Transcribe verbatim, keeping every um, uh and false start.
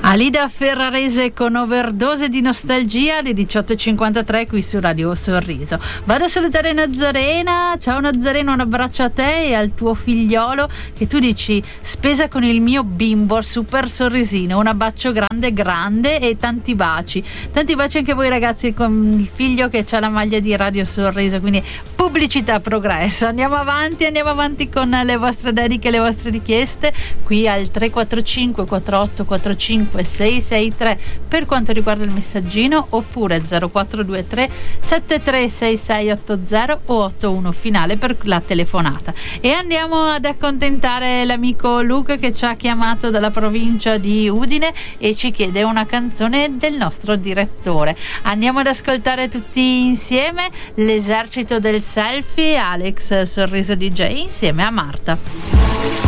Alida Ferrarese con Overdose di nostalgia alle diciotto e cinquantatré qui su Radio Sorriso. Vado a salutare Nazarena. Ciao Nazarena, un abbraccio a te e al tuo figliolo che tu dici spesa con il mio bimbo, super sorrisino. Un abbraccio grande grande e tanti baci. Tanti baci anche a voi ragazzi con il figlio che ha la maglia di Radio Sorriso, quindi pubblicità progresso. Andiamo avanti, andiamo avanti con le vostre dediche, le vostre richieste qui al tre quattro cinque quattro otto quattro cinque sei sei tre per quanto riguarda il messaggino, oppure zero quattro due tre sette tre sei sei otto zero o otto uno finale per la telefonata. E andiamo ad accontentare l'amico Luca che ci ha chiamato dalla provincia di Udine e ci chiede una canzone del nostro direttore. Andiamo ad ascoltare tutti insieme L'esercito del selfie, Alex Sorriso D J insieme a Marta.